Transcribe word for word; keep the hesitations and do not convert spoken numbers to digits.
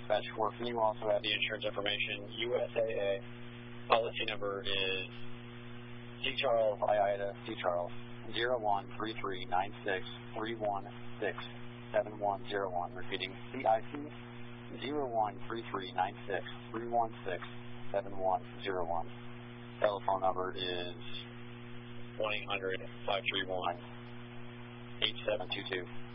Dispatch four, can you also have the insurance information? U S A A, policy number is C Charles, I Ida, C Charles, zero one three three nine six three one six seven one zero one. Repeating, C I C zero one three three nine six three one six seven one zero one. Telephone number is one eight hundred five three one eight seven two two.